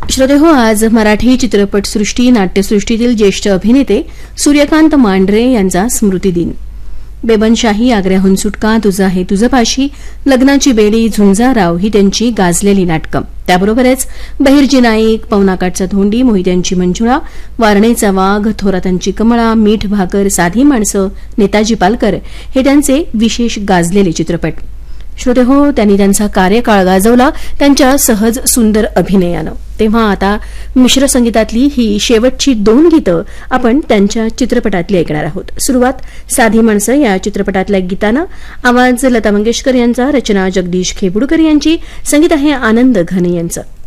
श्रोतेहो, आज मराठी चित्रपटसृष्टी नाट्यसृष्टीतील ज्येष्ठ अभिनेते सूर्यकांत मांढरे यांचा स्मृती दिन. बेबनशाही, आग्र्याहून सुटका, तुझं आहे तुझं पाशी, लग्नाची बेडी, झुंजाराव ही त्यांची गाजलेली नाटकं. त्याबरोबरच बहिर्जी नाईक, पवनाकाठचा धोंडी, मोहित्यांची मंजुळा, वारणेचा वाघ, थोरातांची कमळा, मीठ भाकर, साधी माणसं, नेताजी पालकर हे त्यांचे विशेष गाजलेले चित्रपट. श्रोतेहो, त्यांनी त्यांचा कार्यकाळ गाजवला त्यांच्या सहज सुंदर अभिनयानं. तेव्हा आता मिश्र संगीतातली ही शेवटची 2 गीतं आपण त्यांच्या चित्रपटातली ऐकणार आहोत. सुरुवात साधी माणसं या चित्रपटातल्या गीतानं. आवाज लता मंगेशकर यांचा, रचना जगदीश खेबुडकर यांची, संगीत आहे आनंद घन यांचं.